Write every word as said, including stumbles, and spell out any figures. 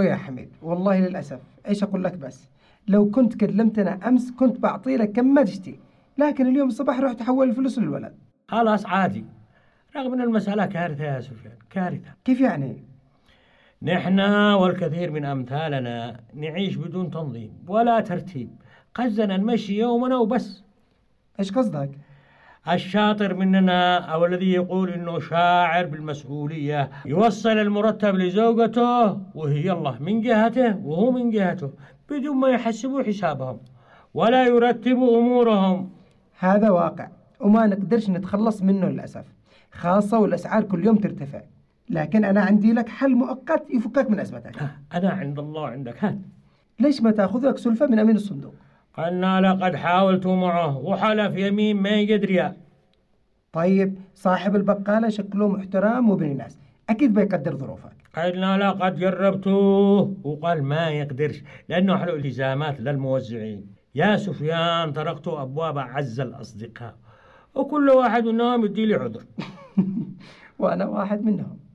يا حميد، والله للأسف إيش أقول لك، بس لو كنت كلمتنا أمس كنت بعطي لك كم ما تشتي، لكن اليوم الصباح رحت أحول الفلوس للولد. خلاص عادي، رغم أن المسألة كارثة يا سفيان، كارثة. كيف يعني؟ نحن والكثير من أمثالنا نعيش بدون تنظيم ولا ترتيب، قزنا نمشي يومنا وبس. إيش قصدك؟ الشاطر مننا أو الذي يقول إنه شاعر بالمسؤولية يوصل المرتب لزوجته وهي يلا من جهته وهو من جهته بدون ما يحسبوا حسابهم ولا يرتبوا أمورهم. هذا واقع وما نقدرش نتخلص منه للأسف، خاصة والأسعار كل يوم ترتفع. لكن أنا عندي لك حل مؤقت يفكك من أزمتك. أنا عند الله عندك، هات. ليش ما تأخذ لك سلفة من أمين الصندوق؟ قلنا لقد حاولت معه وحلف يمين ما يقدر يا. طيب صاحب البقالة شكله محترم وابن ناس، أكيد بيقدر ظروفك. قلنا لقد جربته وقال ما يقدرش لأنه له التزامات للموزعين. يا سفيان تركت أبواب أعز الأصدقاء وكل واحد منهم يدي لي عذر. وأنا واحد منهم.